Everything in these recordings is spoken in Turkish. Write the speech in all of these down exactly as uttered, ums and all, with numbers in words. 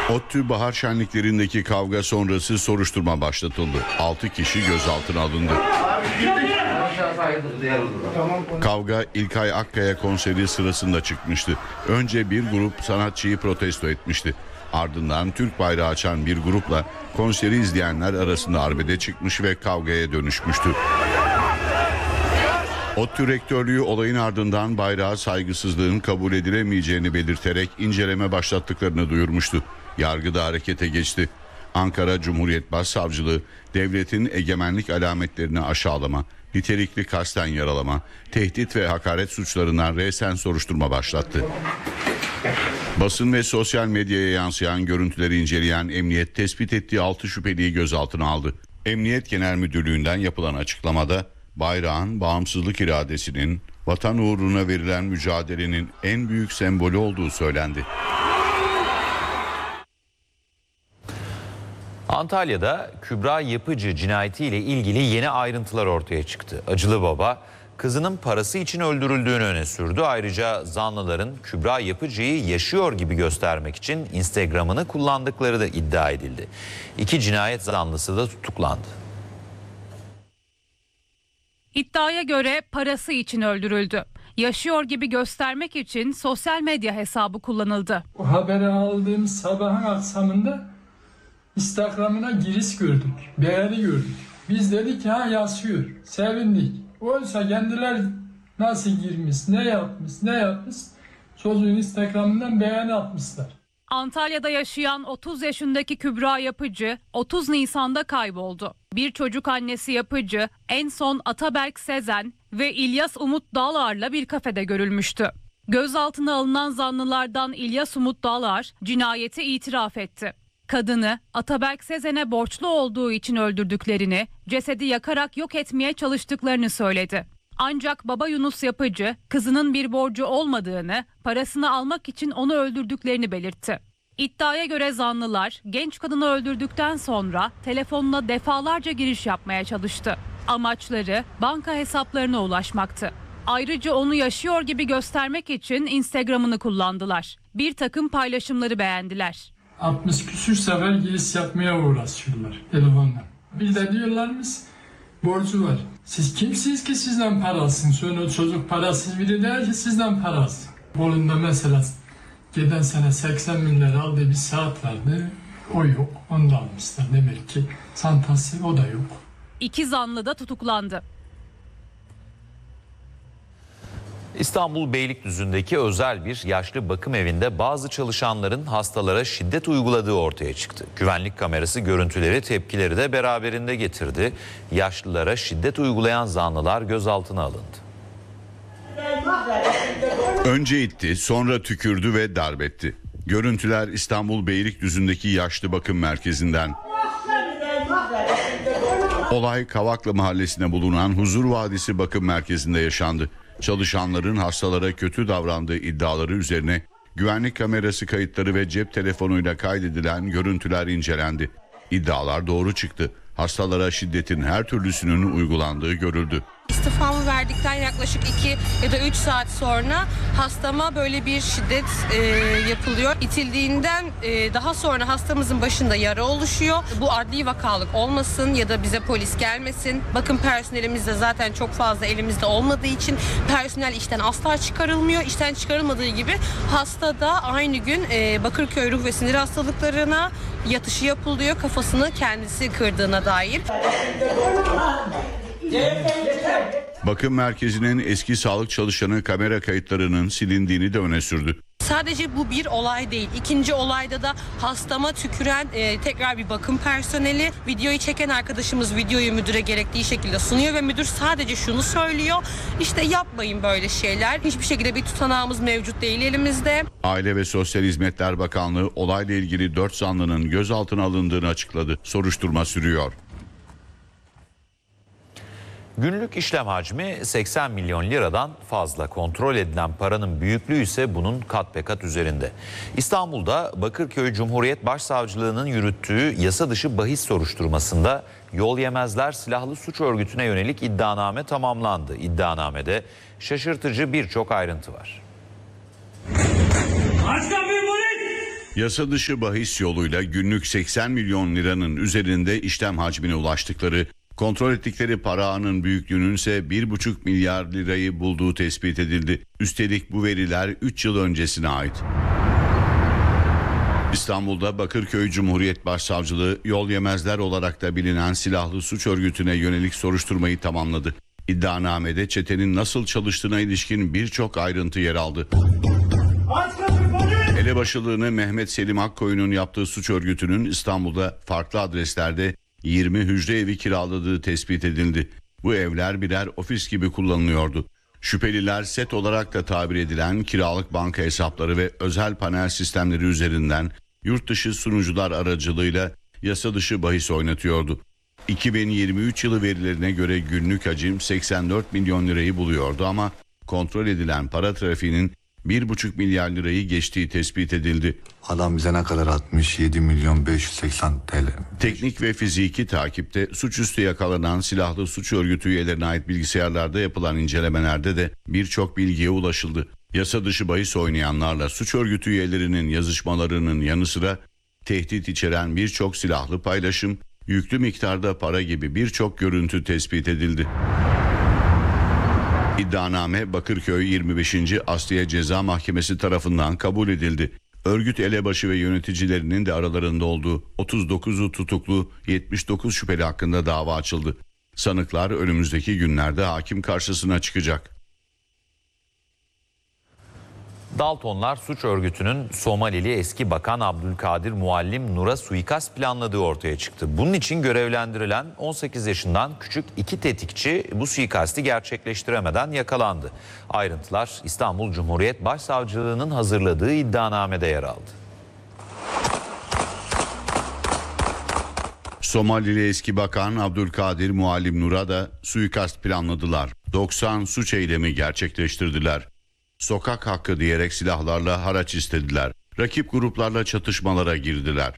ODTÜ bahar şenliklerindeki kavga sonrası soruşturma başlatıldı. altı kişi gözaltına alındı. Kavga İlkay Akkaya konseri sırasında çıkmıştı. Önce bir grup sanatçıyı protesto etmişti. Ardından Türk bayrağı açan bir grupla konseri izleyenler arasında arbede çıkmış ve kavgaya dönüşmüştü. ODTÜ rektörlüğü olayın ardından bayrağa saygısızlığın kabul edilemeyeceğini belirterek inceleme başlattıklarını duyurmuştu. Yargıda harekete geçti. Ankara Cumhuriyet Başsavcılığı devletin egemenlik alametlerini aşağılama, nitelikli kasten yaralama, tehdit ve hakaret suçlarından resen soruşturma başlattı. Basın ve sosyal medyaya yansıyan görüntüleri inceleyen emniyet tespit ettiği altı şüpheliyi gözaltına aldı. Emniyet Genel Müdürlüğü'nden yapılan açıklamada bayrağın bağımsızlık iradesinin, vatan uğruna verilen mücadelenin en büyük sembolü olduğu söylendi. Antalya'da Kübra Yapıcı cinayetiyle ilgili yeni ayrıntılar ortaya çıktı. Acılı baba kızının parası için öldürüldüğünü öne sürdü. Ayrıca zanlıların Kübra Yapıcı'yı yaşıyor gibi göstermek için Instagram'ını kullandıkları da iddia edildi. İki cinayet zanlısı da tutuklandı. İddiaya göre parası için öldürüldü. Yaşıyor gibi göstermek için sosyal medya hesabı kullanıldı. O haberi aldığımız sabahın akşamında Instagram'ına giriş gördük, beğeni gördük. Biz dedik ha yaşıyor, sevindik. Oysa kendiler nasıl girmiş, ne yapmış, ne yapmış çocuğun Instagram'ından beğeni atmışlar. Antalya'da yaşayan otuz yaşındaki Kübra Yapıcı otuz Nisan'da kayboldu. Bir çocuk annesi Yapıcı en son Ataberk Sezen ve İlyas Umut Dağlar'la bir kafede görülmüştü. Gözaltına alınan zanlılardan İlyas Umut Dağlar cinayeti itiraf etti. Kadını Ataberk Sezen'e borçlu olduğu için öldürdüklerini, cesedi yakarak yok etmeye çalıştıklarını söyledi. Ancak baba Yunus Yapıcı kızının bir borcu olmadığını, parasını almak için onu öldürdüklerini belirtti. İddiaya göre zanlılar genç kadını öldürdükten sonra telefonuna defalarca giriş yapmaya çalıştı. Amaçları banka hesaplarına ulaşmaktı. Ayrıca onu yaşıyor gibi göstermek için Instagram'ını kullandılar. Bir takım paylaşımları beğendiler. altmış küsür sefer giriş yapmaya uğraşıyorlar telefonla. Bir de diyorlarmış borcu var. Siz kimsiniz ki sizden para alsın? Sonra o çocuk parasız biri değil ki sizden para alsın. Bolunda mesela geçen sene seksen bin lira aldığı bir saat vardı. O yok. Onu da almışlar. Demek ki çantası o da yok. İki zanlı da tutuklandı. İstanbul Beylikdüzü'ndeki özel bir yaşlı bakım evinde bazı çalışanların hastalara şiddet uyguladığı ortaya çıktı. Güvenlik kamerası görüntüleri tepkileri de beraberinde getirdi. Yaşlılara şiddet uygulayan zanlılar gözaltına alındı. Önce itti, sonra tükürdü ve darbetti. Görüntüler İstanbul Beylikdüzü'ndeki yaşlı bakım merkezinden. Olay Kavaklı Mahallesi'nde bulunan Huzur Vadisi Bakım Merkezi'nde yaşandı. Çalışanların hastalara kötü davrandığı iddiaları üzerine güvenlik kamerası kayıtları ve cep telefonuyla kaydedilen görüntüler incelendi. İddialar doğru çıktı. Hastalara şiddetin her türlüsünün uygulandığı görüldü. İstifamı verdikten yaklaşık iki ya da üç saat sonra hastama böyle bir şiddet e, yapılıyor. İtildiğinden e, daha sonra hastamızın başında yara oluşuyor. Bu adli vakalık olmasın ya da bize polis gelmesin. Bakın personelimiz de zaten çok fazla elimizde olmadığı için personel işten asla çıkarılmıyor. İşten çıkarılmadığı gibi hasta da aynı gün e, Bakırköy Ruh ve Sinir Hastalıklarına yatışı yapılıyor. Kafasını kendisi kırdığına dair. Bakım merkezinin eski sağlık çalışanı kamera kayıtlarının silindiğini de öne sürdü. Sadece bu bir olay değil. İkinci olayda da hastama tüküren e, tekrar bir bakım personeli. Videoyu çeken arkadaşımız videoyu müdüre gerektiği şekilde sunuyor ve müdür sadece şunu söylüyor. İşte yapmayın böyle şeyler. Hiçbir şekilde bir tutanağımız mevcut değil elimizde. Aile ve Sosyal Hizmetler Bakanlığı olayla ilgili dört zanlının gözaltına alındığını açıkladı. Soruşturma sürüyor. Günlük işlem hacmi seksen milyon liradan fazla. Kontrol edilen paranın büyüklüğü ise bunun kat be kat üzerinde. İstanbul'da Bakırköy Cumhuriyet Başsavcılığı'nın yürüttüğü yasa dışı bahis soruşturmasında Yol Yemezler Silahlı Suç Örgütü'ne yönelik iddianame tamamlandı. İddianamede şaşırtıcı birçok ayrıntı var. Yasa dışı bahis yoluyla günlük seksen milyon liranın üzerinde işlem hacmine ulaştıkları, kontrol ettikleri para ağının büyüklüğünün ise bir buçuk milyar lirayı bulduğu tespit edildi. Üstelik bu veriler üç yıl öncesine ait. İstanbul'da Bakırköy Cumhuriyet Başsavcılığı yol yemezler olarak da bilinen silahlı suç örgütüne yönelik soruşturmayı tamamladı. İddianamede çetenin nasıl çalıştığına ilişkin birçok ayrıntı yer aldı. Elebaşılığını Mehmet Selim Akkoyun'un yaptığı suç örgütünün İstanbul'da farklı adreslerde yirmi hücre evi kiraladığı tespit edildi. Bu evler birer ofis gibi kullanılıyordu. Şüpheliler set olarak da tabir edilen kiralık banka hesapları ve özel panel sistemleri üzerinden yurt dışı sunucular aracılığıyla yasa dışı bahis oynatıyordu. iki bin yirmi üç yılı verilerine göre günlük hacim seksen dört milyon lirayı buluyordu ama kontrol edilen para trafiğinin bir buçuk milyar lirayı geçtiği tespit edildi. Adam bize ne kadar atmış? yedi milyon beş yüz seksen T L. Teknik ve fiziki takipte suçüstü yakalanan silahlı suç örgütü üyelerine ait bilgisayarlarda yapılan incelemelerde de birçok bilgiye ulaşıldı. Yasa dışı bahis oynayanlarla suç örgütü üyelerinin yazışmalarının yanı sıra tehdit içeren birçok silahlı paylaşım, yüklü miktarda para gibi birçok görüntü tespit edildi. İddianame Bakırköy yirmi beşinci Asliye Ceza Mahkemesi tarafından kabul edildi. Örgüt elebaşı ve yöneticilerinin de aralarında olduğu otuz dokuzu tutuklu yetmiş dokuz şüpheli hakkında dava açıldı. Sanıklar önümüzdeki günlerde hakim karşısına çıkacak. Daltonlar suç örgütünün Somalili eski bakan Abdülkadir Muallim Nur'a suikast planladığı ortaya çıktı. Bunun için görevlendirilen on sekiz yaşından küçük iki tetikçi bu suikasti gerçekleştiremeden yakalandı. Ayrıntılar İstanbul Cumhuriyet Başsavcılığı'nın hazırladığı iddianamede yer aldı. Somalili eski bakan Abdülkadir Muallim Nur'a da suikast planladılar. doksan suç eylemi gerçekleştirdiler. Sokak hakkı diyerek silahlarla haraç istediler. Rakip gruplarla çatışmalara girdiler.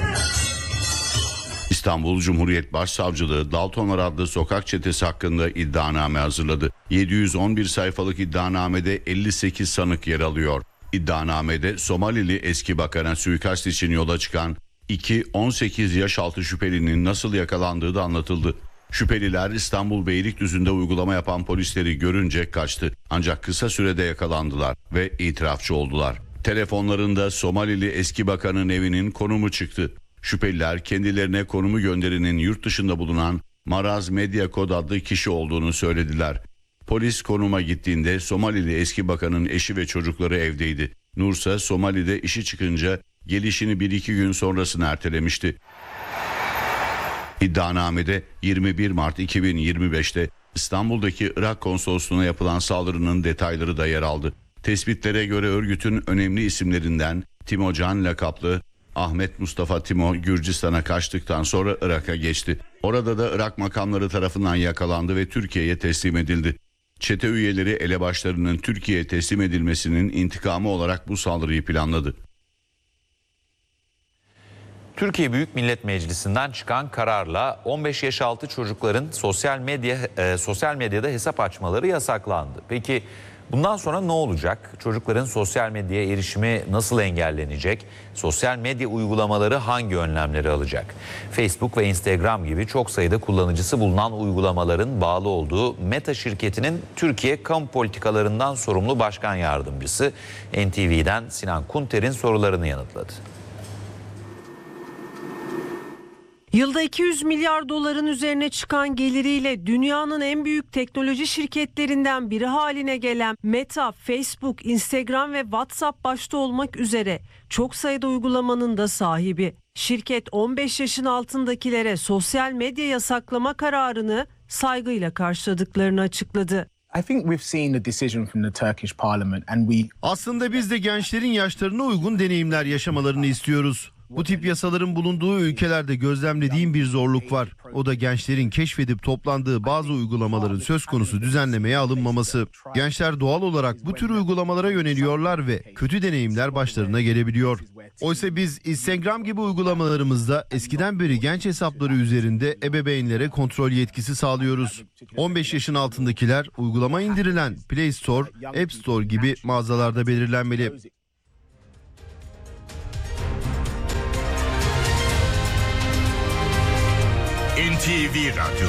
İstanbul Cumhuriyet Başsavcılığı Daltonlar adlı sokak çetesi hakkında iddianame hazırladı. yedi yüz on bir sayfalık iddianamede elli sekiz sanık yer alıyor. İddianamede Somalili eski bakana suikast için yola çıkan iki on sekiz yaş altı şüphelinin nasıl yakalandığı da anlatıldı. Şüpheliler İstanbul Beylikdüzü'nde uygulama yapan polisleri görünce kaçtı. Ancak kısa sürede yakalandılar ve itirafçı oldular. Telefonlarında Somalili eski bakanın evinin konumu çıktı. Şüpheliler kendilerine konumu gönderinin yurt dışında bulunan Maraz Medya Kod adlı kişi olduğunu söylediler. Polis konuma gittiğinde Somalili eski bakanın eşi ve çocukları evdeydi. Nursa Somali'de işi çıkınca gelişini bir iki gün sonrasını ertelemişti. İddianamede yirmi bir Mart iki bin yirmi beşte İstanbul'daki Irak konsolosluğuna yapılan saldırının detayları da yer aldı. Tespitlere göre örgütün önemli isimlerinden Timo Can lakaplı Ahmet Mustafa Timo Gürcistan'a kaçtıktan sonra Irak'a geçti. Orada da Irak makamları tarafından yakalandı ve Türkiye'ye teslim edildi. Çete üyeleri elebaşlarının Türkiye'ye teslim edilmesinin intikamı olarak bu saldırıyı planladı. Türkiye Büyük Millet Meclisi'nden çıkan kararla on beş yaş altı çocukların sosyal medya e, sosyal medyada hesap açmaları yasaklandı. Peki bundan sonra ne olacak? Çocukların sosyal medyaya erişimi nasıl engellenecek? Sosyal medya uygulamaları hangi önlemleri alacak? Facebook ve Instagram gibi çok sayıda kullanıcısı bulunan uygulamaların bağlı olduğu Meta şirketinin Türkiye kamu politikalarından sorumlu başkan yardımcısı N T V'den Sinan Kunter'in sorularını yanıtladı. Yılda iki yüz milyar doların üzerine çıkan geliriyle dünyanın en büyük teknoloji şirketlerinden biri haline gelen Meta, Facebook, Instagram ve WhatsApp başta olmak üzere çok sayıda uygulamanın da sahibi. Şirket on beş yaşın altındakilere sosyal medya yasaklama kararını saygıyla karşıladıklarını açıkladı. Aslında biz de gençlerin yaşlarına uygun deneyimler yaşamalarını istiyoruz. Bu tip yasaların bulunduğu ülkelerde gözlemlediğim bir zorluk var. O da gençlerin keşfedip toplandığı bazı uygulamaların söz konusu düzenlemeye alınmaması. Gençler doğal olarak bu tür uygulamalara yöneliyorlar ve kötü deneyimler başlarına gelebiliyor. Oysa biz Instagram gibi uygulamalarımızda eskiden beri genç hesapları üzerinde ebeveynlere kontrol yetkisi sağlıyoruz. on beş yaşın altındakiler uygulama indirilen Play Store, App Store gibi mağazalarda belirlenmeli. T V Radyo.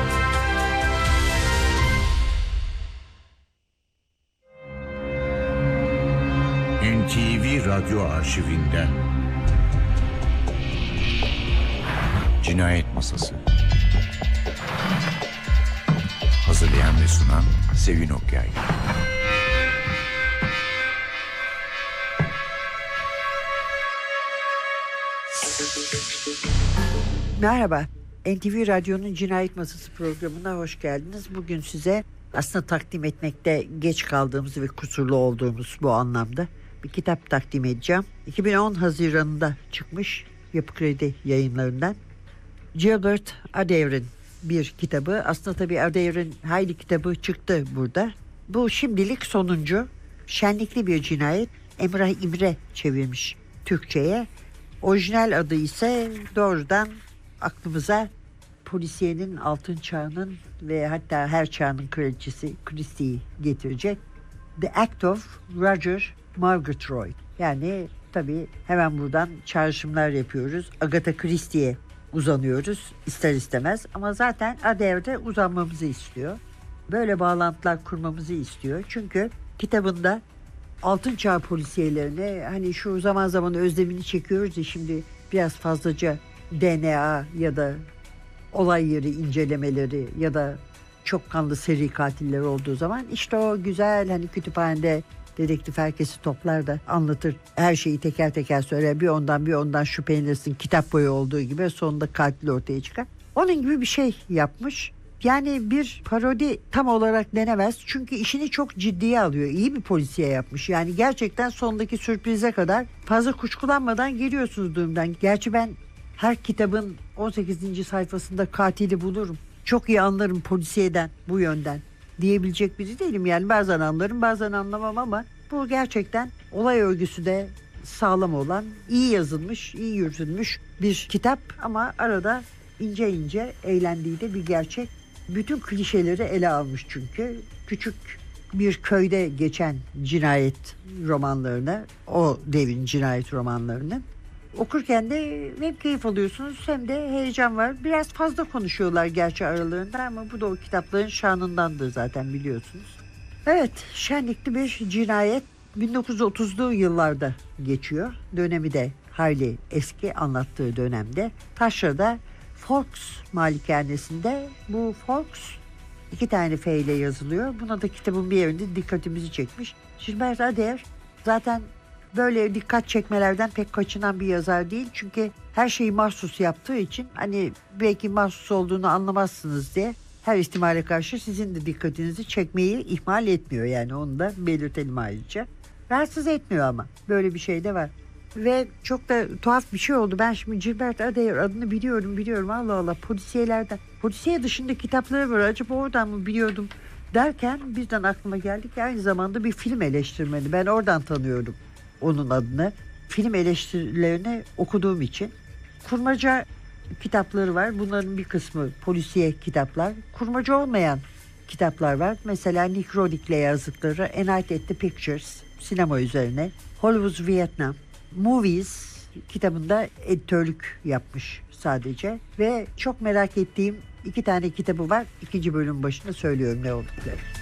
N T V Radyo arşivinden Cinayet Masası. Hazırlayan ve sunan Sevin Okyay. Merhaba, N T V Radyo'nun Cinayet Masası programına hoş geldiniz. Bugün size aslında takdim etmekte geç kaldığımız ve kusurlu olduğumuz bu anlamda bir kitap takdim edeceğim. iki bin on Haziran'ında çıkmış Yapı Kredi Yayınları'ndan. Gilbert Adair'in bir kitabı. Aslında tabii Adair'in hayli kitabı çıktı burada. Bu şimdilik sonuncu. Şenlikli bir cinayet. Emrah İmre çevirmiş Türkçe'ye. Orijinal adı ise doğrudan aklımıza polisiyenin altın çağının ve hatta her çağının kraliçesi Christie'yi getirecek. The Act of Roger Murgatroyd. Yani tabii hemen buradan çağrışımlar yapıyoruz. Agatha Christie'ye uzanıyoruz ister istemez ama zaten Adair'de uzanmamızı istiyor. Böyle bağlantılar kurmamızı istiyor. Çünkü kitabında altın çağ polisiyelerine hani şu zaman zaman özlemini çekiyoruz ya, şimdi biraz fazlaca D N A ya da olay yeri incelemeleri ya da çok kanlı seri katiller olduğu zaman işte o güzel hani kütüphanede dedektif herkesi toplar da anlatır. Her şeyi teker teker söyler. Bir ondan bir ondan şüphelenirsin. Kitap boyu olduğu gibi sonunda katil ortaya çıkar. Onun gibi bir şey yapmış. Yani bir parodi tam olarak denemez. Çünkü işini çok ciddiye alıyor. İyi bir polisiye yapmış. Yani gerçekten sondaki sürprize kadar fazla kuşkulanmadan geliyorsunuz durumdan. Gerçi ben her kitabın on sekizinci sayfasında katili bulurum. Çok iyi anlarım polisiyeden bu yönden diyebilecek biri değilim. Yani bazen anlarım bazen anlamam ama bu gerçekten olay örgüsü de sağlam olan, iyi yazılmış, iyi yürütülmüş bir kitap ama arada ince ince eğlendiği de bir gerçek. Bütün klişeleri ele almış çünkü. Küçük bir köyde geçen cinayet romanlarını, o devrin cinayet romanlarını okurken de hem keyif alıyorsunuz hem de heyecan var. Biraz fazla konuşuyorlar gerçi aralarında ama bu da o kitapların şanındandır zaten biliyorsunuz. Evet, şenlikli bir cinayet bin dokuz yüz otuzlu yıllarda geçiyor. Dönemi de hayli eski, anlattığı dönemde. Taşra'da Folks malikanesinde, bu Folks iki tane F ile yazılıyor. Buna da kitabın bir yerinde dikkatimizi çekmiş. Gilbert Adair zaten böyle dikkat çekmelerden pek kaçınan bir yazar değil. Çünkü her şeyi mahsus yaptığı için hani belki mahsus olduğunu anlamazsınız diye her ihtimale karşı sizin de dikkatinizi çekmeyi ihmal etmiyor. Yani onu da belirtelim ayrıca. Rahatsız etmiyor ama böyle bir şey de var. Ve çok da tuhaf bir şey oldu. Ben şimdi Gilbert Adair adını biliyorum biliyorum Allah Allah polisiyelerden. Polisiye dışında kitapları var. Acaba oradan mı biliyordum derken birden aklıma geldi ki aynı zamanda bir film eleştirmeni. Ben oradan tanıyorum onun adını. Film eleştirilerini okuduğum için. Kurmaca kitapları var. Bunların bir kısmı polisiye kitaplar. Kurmaca olmayan kitaplar var. Mesela Nick Roddick'le yazdıkları A Night at the Pictures sinema üzerine. Hollywood Vietnam Movies kitabında editörlük yapmış sadece ve çok merak ettiğim iki tane kitabı var. İkinci bölüm başında söylüyorum ne oldukları.